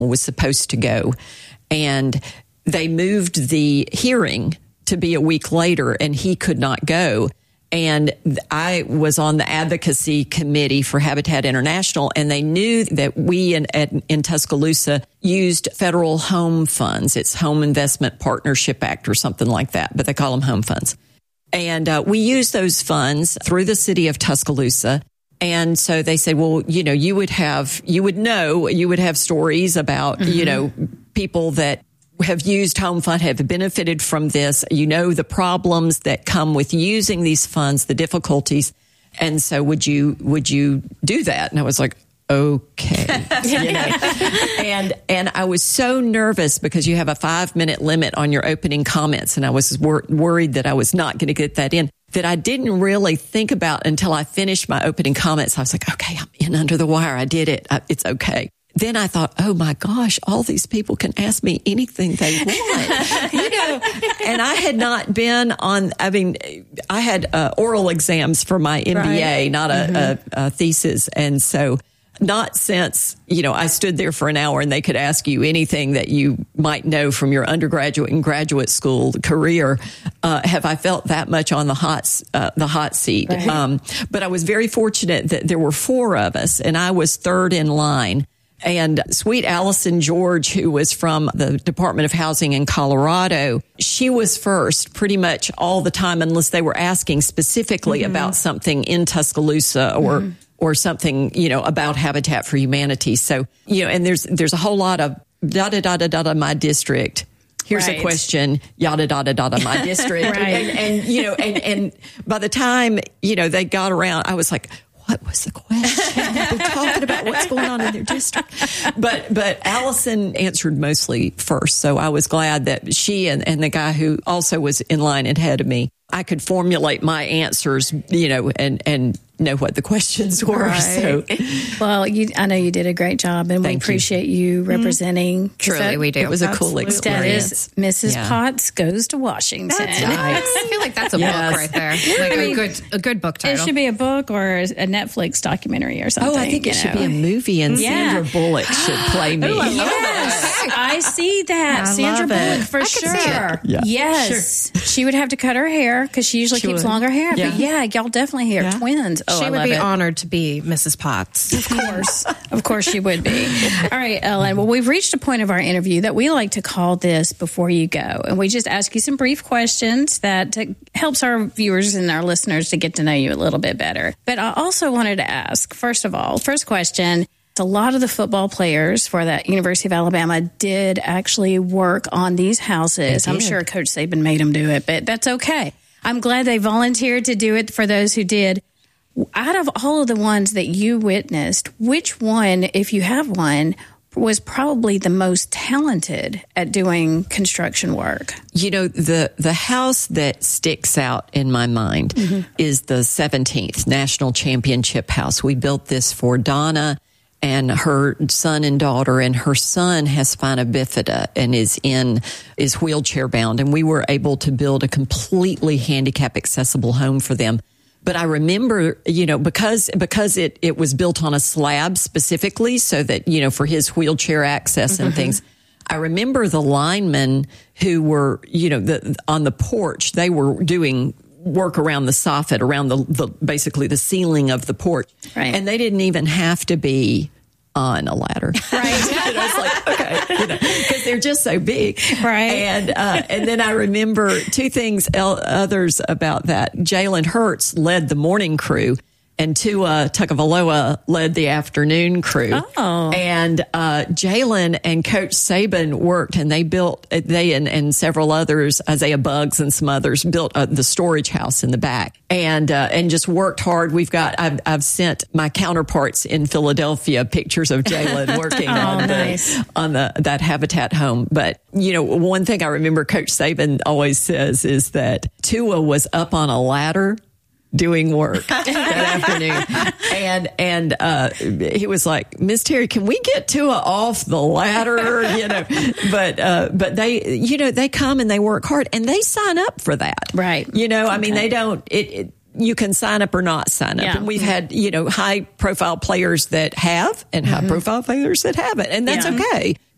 was supposed to go. And they moved the hearing to be a week later, and he could not go. And I was on the advocacy committee for Habitat International, and they knew that we in Tuscaloosa used federal home funds. It's Home Investment Partnership Act or something like that, but they call them home funds. And we used those funds through the city of Tuscaloosa. And so they said, well, you would have stories about, people that have used home fund, have benefited from this, the problems that come with using these funds, the difficulties. And so would you do that? And I was like, okay. And I was so nervous because you have a 5-minute limit on your opening comments. And I was worried that I was not going to get that in, that I didn't really think about until I finished my opening comments. I was like, okay, I'm in under the wire. I did it. It's okay. Then I thought, oh my gosh, all these people can ask me anything they want, and I had not been I had oral exams for my MBA, not a thesis. And so not since, I stood there for an hour and they could ask you anything that you might know from your undergraduate and graduate school career, have I felt that much on the hot seat. Right. But I was very fortunate that there were 4 of us and I was third in line. And sweet Allison George, who was from the Department of Housing in Colorado, she was first pretty much all the time, unless they were asking specifically about something in Tuscaloosa or something, about Habitat for Humanity. So, and there's a whole lot of da-da-da-da-da my district. Here's a question, yada, yada, yada, my district. And by the time, they got around, I was like, what was the question? We're talking about what's going on in their district. But Allison answered mostly first. So I was glad that she and the guy who also was in line ahead of me, I could formulate my answers, and know what the questions were. Right. So, well, I know you did a great job, and we appreciate you representing. Truly, we do. It was a cool experience. That is Mrs. Potts Goes to Washington. That's right. I feel like that's a book right there. Like a good book title. It should be a book or a Netflix documentary or something. Oh, I think it should be a movie, and Sandra Bullock should play me. Yes, I see that. Sandra Bullock for sure. Yeah. Yes, she would have to cut her hair because she usually keeps longer hair. Yeah. But y'all definitely hear twins. She would be honored to be Mrs. Potts. Of course she would be. All right, Ellen. Well, we've reached a point of our interview that we like to call this Before You Go. And we just ask you some brief questions that helps our viewers and our listeners to get to know you a little bit better. But I also wanted to ask, first question, a lot of the football players for the University of Alabama did actually work on these houses. I'm sure Coach Saban made them do it, but that's okay. I'm glad they volunteered to do it for those who did. Out of all of the ones that you witnessed, which one, if you have one, was probably the most talented at doing construction work? The house that sticks out in my mind is the 17th National Championship House. We built this for Donna and her son and daughter, and her son has spina bifida and is wheelchair bound. And we were able to build a completely handicap accessible home for them. But I remember, because it was built on a slab specifically so that, for his wheelchair access and things, I remember the linemen who were, on the porch, they were doing work around the soffit, around the basically the ceiling of the porch. Right. And they didn't even have to be on a ladder. Right. I was like, okay, because they're just so big. Right. And then I remember 2 things others about that. Jalen Hurts led the morning crew, and Tua Tagovailoa led the afternoon crew. Oh. And Jalen and Coach Saban worked, and they and several others, Isaiah Buggs and some others, built the storage house in the back, and just worked hard. I've sent my counterparts in Philadelphia pictures of Jalen working on that Habitat home. But one thing I remember Coach Saban always says is that Tua was up on a ladder doing work that afternoon. And he was like, Miss Terry, can we get Tua off the ladder? But they come and they work hard and they sign up for that. Right. They don't, you can sign up or not sign up. Yeah. And we've had, high profile players that have and high profile players that haven't. And that's okay.